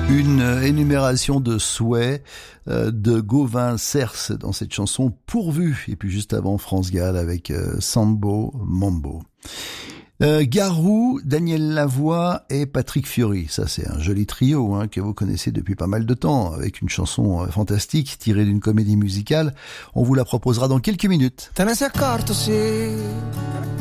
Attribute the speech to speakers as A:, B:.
A: Une énumération de souhaits de Gauvin Cerce dans cette chanson Pourvu. Et puis juste avant, France Gall avec Sambo Mambo. Garou, Daniel Lavoie et Patrick Fiori. Ça, c'est un joli trio que vous connaissez depuis pas mal de temps, avec une chanson fantastique tirée d'une comédie musicale. On vous la proposera dans quelques minutes.
B: Te ne sei accorto, sì,